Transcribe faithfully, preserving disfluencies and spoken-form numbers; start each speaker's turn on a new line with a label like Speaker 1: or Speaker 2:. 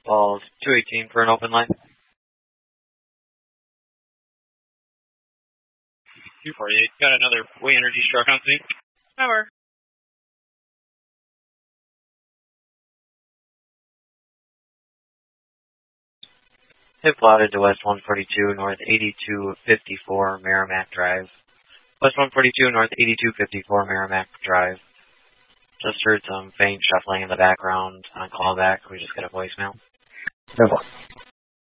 Speaker 1: Balls two eighteen for an open line.
Speaker 2: two forty-eight, got another Way Energy struck on scene.
Speaker 3: Over.
Speaker 1: Hit plotted to West one forty-two, North eighty-two fifty-four, Merrimack Drive. West one forty-two, North eighty-two fifty-four, Merrimack Drive. Just heard some faint shuffling in the background on callback. We just got a voicemail.
Speaker 4: No.